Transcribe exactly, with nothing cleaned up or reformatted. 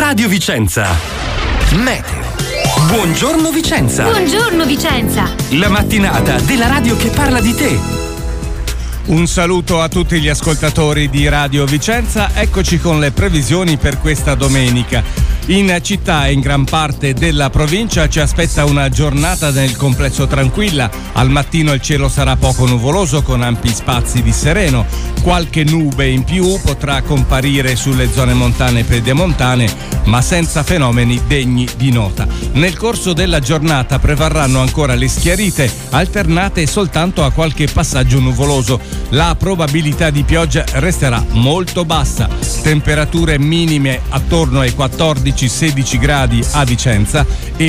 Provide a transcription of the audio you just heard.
Radio Vicenza. Meteo. Buongiorno Vicenza. Buongiorno Vicenza. La mattinata della radio che parla di te. Un saluto a tutti gli ascoltatori di Radio Vicenza. Eccoci con le previsioni per questa domenica. In città e in gran parte della provincia ci aspetta una giornata nel complesso tranquilla. Al mattino il cielo sarà poco nuvoloso con ampi spazi di sereno. Qualche nube in più potrà comparire sulle zone montane e pedemontane, ma senza fenomeni degni di nota. Nel corso della giornata prevarranno ancora le schiarite, alternate soltanto a qualche passaggio nuvoloso. La probabilità di pioggia resterà molto bassa. Temperature minime attorno ai quattordici sedici gradi a Vicenza e